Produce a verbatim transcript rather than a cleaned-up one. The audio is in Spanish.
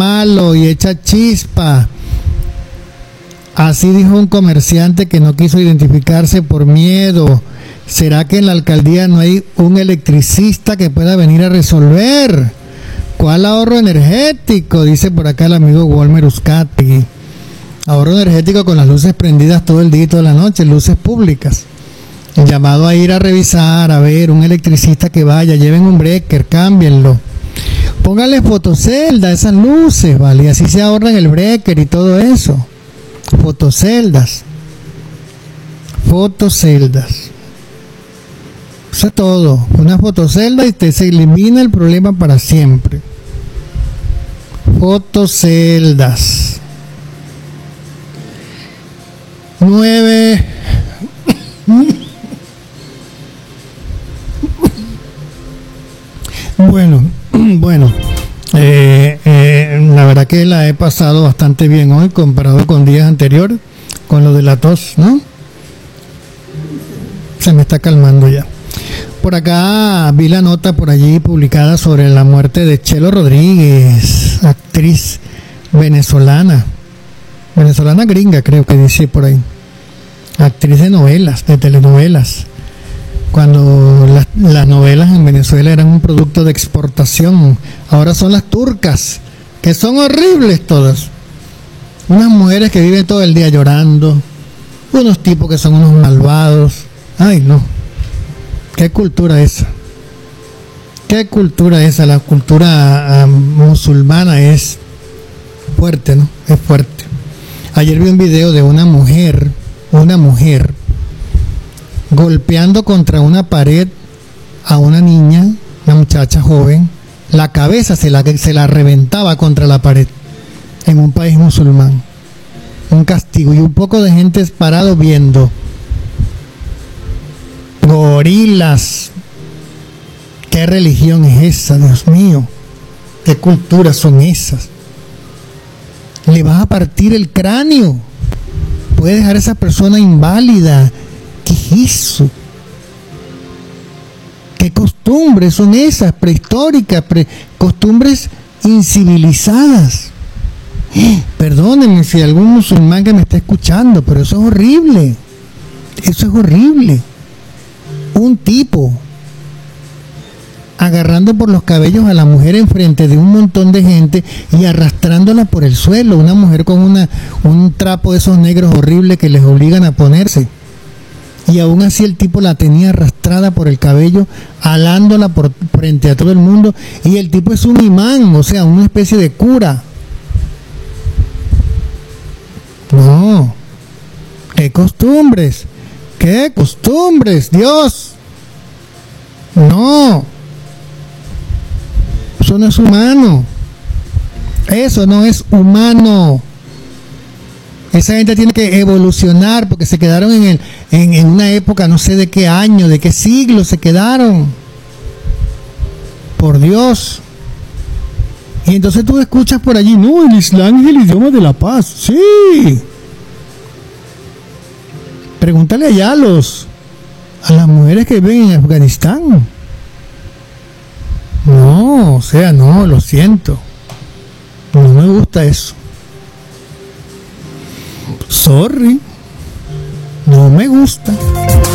malo y echa chispa. Así dijo un comerciante que no quiso identificarse por miedo. ¿Será que en la alcaldía no hay un electricista que pueda venir a resolver? ¿Cuál ahorro energético? Dice por acá el amigo Walmer Uzcategui. Ahorro energético con las luces prendidas todo el día y toda la noche, luces públicas. El llamado a ir a revisar, a ver, un electricista que vaya, lleven un breaker, cámbienlo. Pónganle fotocelda a esas luces, ¿vale? Y así se ahorran el breaker y todo eso. Fotoceldas. Fotoceldas. Eso es todo. Una fotocelda y te se elimina el problema para siempre. Fotoceldas. Nueve. Bueno, bueno. Eh, eh, la verdad que la he pasado bastante bien hoy comparado con días anteriores, con lo de la tos, ¿no? Se me está calmando ya. Por acá vi la nota por allí publicada sobre la muerte de Chelo Rodríguez, actriz venezolana, venezolana gringa creo que dice por ahí, actriz de novelas, de telenovelas, cuando las, las novelas en Venezuela eran un producto de exportación. Ahora son las turcas, que son horribles todas, unas mujeres que viven todo el día llorando, unos tipos que son unos malvados. Ay no, qué cultura esa, qué cultura esa, la cultura uh, musulmana es fuerte, ¿no? Es fuerte. Ayer vi un video de una mujer, una mujer golpeando contra una pared a una niña, una muchacha joven, la cabeza se la, se la reventaba contra la pared en un país musulmán. Un castigo y un poco de gente parado viendo. Gorilas. ¿Qué religión es esa, Dios mío? ¿Qué culturas son esas? Le vas a partir el cráneo. Puede dejar a esa persona inválida. ¿Qué es eso? ¿Qué costumbres son esas? Prehistóricas, pre- costumbres incivilizadas. Perdónenme si algún musulmán que me está escuchando, pero eso es horrible. Eso es horrible. Un tipo agarrando por los cabellos a la mujer enfrente de un montón de gente y arrastrándola por el suelo, una mujer con una un trapo de esos negros horribles que les obligan a ponerse, y aún así el tipo la tenía arrastrada por el cabello, alándola por frente a todo el mundo, y el tipo es un imán, o sea, una especie de cura. No, qué costumbres, qué costumbres, Dios, no. Eso no es humano. Eso no es humano. Esa gente tiene que evolucionar porque se quedaron en, el, en, en una época, no sé de qué año, de qué siglo se quedaron. Por Dios. Y entonces tú escuchas por allí, no, el Islam es el idioma de la paz. Sí. Pregúntale allá a los a las mujeres que viven en Afganistán. No, o sea, no, lo siento. No me gusta eso. Sorry. No me gusta.